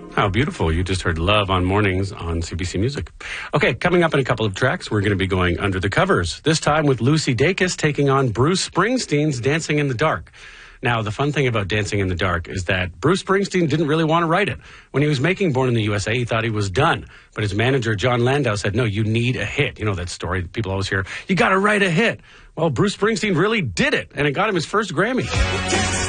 How beautiful. You just heard Love on Mornings on CBC Music. Okay, coming up in a couple of tracks, we're going to be going under the covers. This time with Lucy Dacus taking on Bruce Springsteen's Dancing in the Dark. Now, the fun thing about Dancing in the Dark is that Bruce Springsteen didn't really want to write it. When he was making Born in the USA, he thought he was done. But his manager, John Landau, said, no, you need a hit. You know that story that people always hear. You got to write a hit. Well, Bruce Springsteen really did it, and it got him his first Grammy.